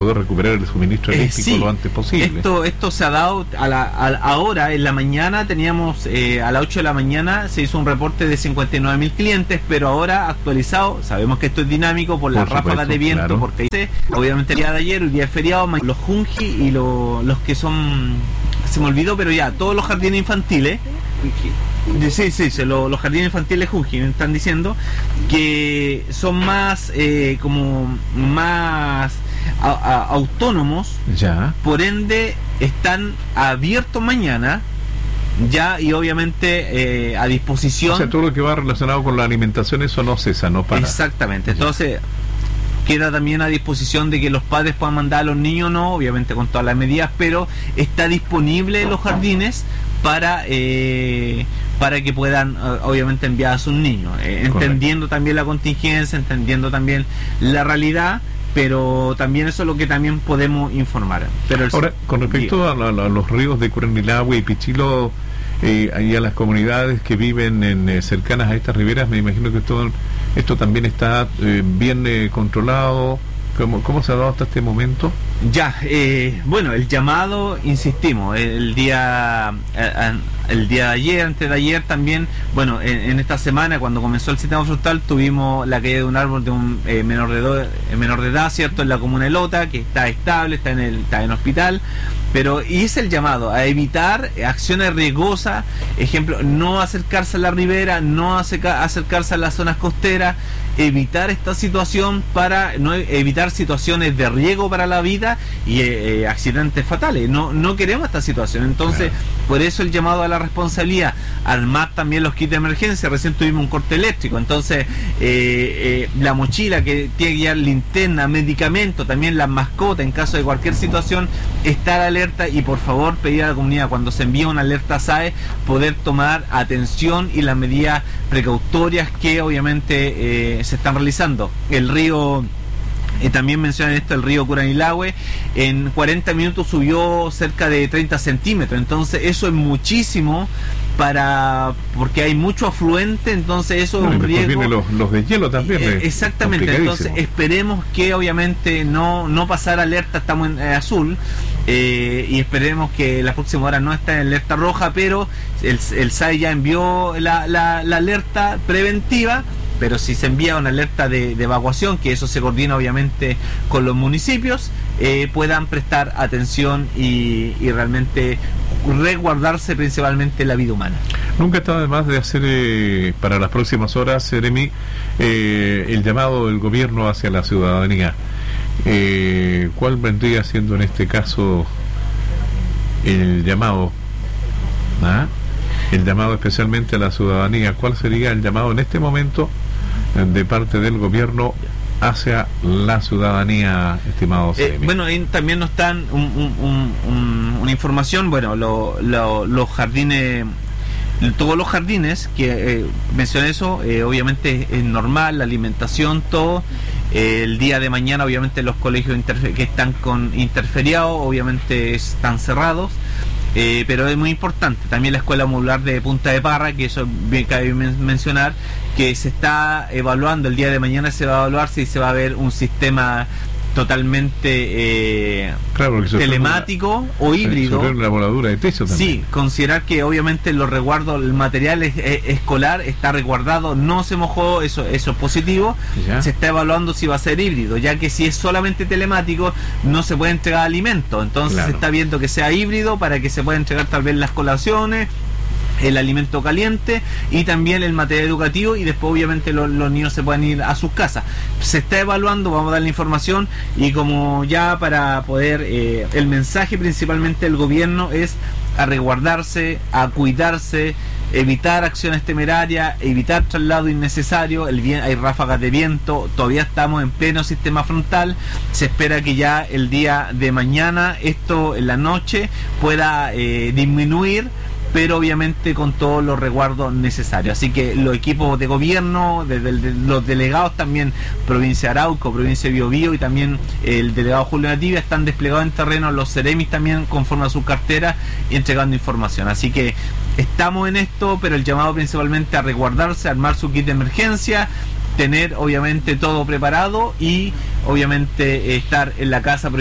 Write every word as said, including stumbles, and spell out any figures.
poder recuperar el suministro eléctrico eh, sí, lo antes posible. Esto, esto se ha dado a la, a, ahora, en la mañana teníamos, eh, a las ocho de la mañana se hizo un reporte de cincuenta y nueve mil clientes, pero ahora actualizado, sabemos que esto es dinámico por las por ráfagas de viento, claro. Porque dice, obviamente el día de ayer, el día de feriado, los Junji y lo, los que son, se me olvidó, pero ya, todos los jardines infantiles, sí, sí, sí lo, los jardines infantiles Junji me están diciendo que son más, eh, como más a, a, autónomos, ya. Por ende están abiertos mañana ya, y obviamente eh, a disposición. O sea, todo lo que va relacionado con la alimentación, eso no cesa, no para. Exactamente, entonces ya. Queda también a disposición de que los padres puedan mandar a los niños, no, obviamente con todas las medidas, pero está disponible en los jardines para eh, para que puedan obviamente enviar a sus niños, eh, entendiendo también la contingencia, entendiendo también la realidad, pero también eso es lo que también podemos informar. Pero el Ahora, con respecto a, a, a los ríos de Curanilahue y Pichilo, eh, y a las comunidades que viven en eh, cercanas a estas riberas, me imagino que esto, esto también está eh, bien eh, controlado. ¿Cómo, ¿Cómo se ha dado hasta este momento? Ya, eh, bueno, el llamado, insistimos, el día eh, el día de ayer, antes de ayer también, bueno, en, en esta semana cuando comenzó el sistema frontal tuvimos la caída de un árbol de un eh, menor, de do, eh, menor de edad, ¿cierto? En la comuna de Lota, que está estable, está en el está en hospital, pero hice el llamado a evitar acciones riesgosas, ejemplo, no acercarse a la ribera, no acerca, acercarse a las zonas costeras, evitar esta situación para no evitar situaciones de riesgo para la vida y eh, accidentes fatales. No no queremos esta situación, entonces claro. Por eso el llamado a la responsabilidad, armar también los kits de emergencia. Recién tuvimos un corte eléctrico, entonces eh, eh, la mochila que tiene que llevar linterna, medicamento, también las mascotas en caso de cualquier situación, estar alerta y por favor pedir a la comunidad cuando se envía una alerta S A E poder tomar atención y las medidas precautorias que obviamente eh, se están realizando. El río Eh, también mencionan esto, el río Curanilahue en cuarenta minutos subió cerca de treinta centímetros, entonces eso es muchísimo para porque hay mucho afluente, entonces eso no, es un riesgo. Los, los de hielo también. Eh, exactamente, entonces esperemos que obviamente no, no pasar alerta, estamos en eh, azul, eh, y esperemos que la próxima hora no esté en alerta roja, pero el, el S A E ya envió la, la, la alerta preventiva. Pero si se envía una alerta de, de evacuación, que eso se coordina obviamente con los municipios, eh, puedan prestar atención y, y realmente resguardarse principalmente la vida humana. Nunca está de más de hacer eh, para las próximas horas, Seremi, eh, el llamado del gobierno hacia la ciudadanía. Eh, ¿Cuál vendría siendo en este caso el llamado? ¿Ah? El llamado especialmente a la ciudadanía. ¿Cuál sería el llamado en este momento de parte del gobierno hacia la ciudadanía, estimado eh, bueno, ahí también nos dan un, un, un, un, una información, bueno, lo, lo, los jardines, todos los jardines, que eh, mencioné eso, eh, obviamente es normal, la alimentación, todo. Eh, el día de mañana, obviamente, los colegios que están con interferiados, obviamente están cerrados. Eh, pero es muy importante también la escuela modular de Punta de Parra, que eso bien cabe mencionar, que se está evaluando el día de mañana, se va a evaluar si se va a ver un sistema totalmente eh, claro, telemático una, o híbrido. Una voladura de techo también. Sí, considerar que obviamente los resguardos, el material es, es, escolar está resguardado, no se mojó, eso, eso es positivo. ¿Ya? Se está evaluando si va a ser híbrido, ya que si es solamente telemático no se puede entregar alimento, entonces claro. Se está viendo que sea híbrido para que se pueda entregar tal vez las colaciones, el alimento caliente y también el material educativo, y después obviamente los, los niños se pueden ir a sus casas. Se está evaluando, vamos a dar la información, y como ya para poder, eh, el mensaje principalmente del gobierno es a resguardarse, a cuidarse, evitar acciones temerarias, evitar traslado innecesario. El bien, hay ráfagas de viento, todavía estamos en pleno sistema frontal, se espera que ya el día de mañana, esto en la noche, pueda eh, disminuir, pero obviamente con todos los resguardos necesarios. Así que los equipos de gobierno, desde de, de, los delegados también, provincia de Arauco, provincia de Biobío, y también el delegado Julio Nativia, están desplegados en terreno, los Ceremis también conforme a su cartera y entregando información. Así que estamos en esto, pero el llamado principalmente a resguardarse, a armar su kit de emergencia, tener obviamente todo preparado y obviamente estar en la casa